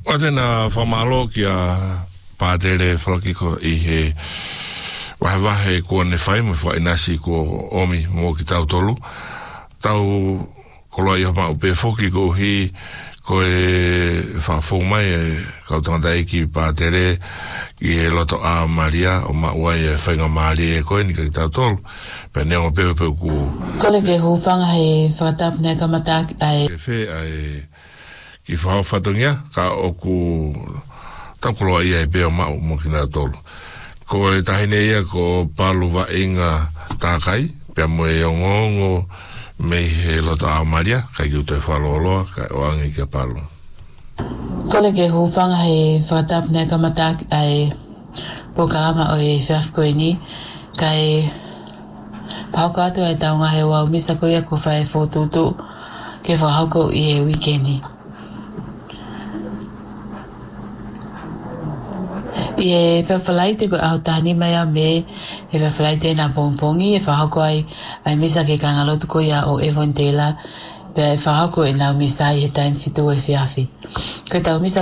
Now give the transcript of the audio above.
O tēnā whamalo ki a pātere whalakiko I he wahe kua ne whai mo whai nasi ko omi mō ki tau tolu. Tau koloa I hama upe whoki ko hi ko e whawhau mai e kautangata ki pātere ki e loto a Maria o mauai e whainga maari e koe ni ka ki tau tolu. Pea neongo peu ku... Kole ke hūwhanga he whakatapnea kamataki ai... Whe ai ki whahau whatongia ka o ku takuloa ia e peo mau mo ki nga tolu. Ko e tahine ia ko palu wa inga tākai, pia mo e ongongo me he loto a Maria, kai ki uto e whaloloa, kai o angi ki a palu. Kole ke hūwhanga he whakatapnea kamataki ai pokalama o e whiafkoe ni, kai pauka atu e taunga he wau misa ko ia ko whae whotutu ke whahauko I e wikendi. I e whawhalaite ko ahutani mai a me e whawhalaite na pongpongi e whahauko ai misa ke kangalotu ko ia o Evon Taylor pe e whahauko e nau misa I he time fitu e whiawhi. Ko tau misa